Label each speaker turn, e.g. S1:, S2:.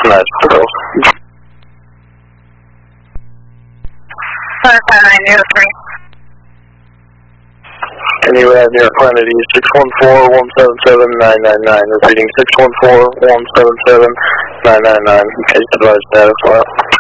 S1: Nice, girls.
S2: 55903.
S1: Can you add near quantity 614-177-999, repeating 614-177-999, in case the device status went up.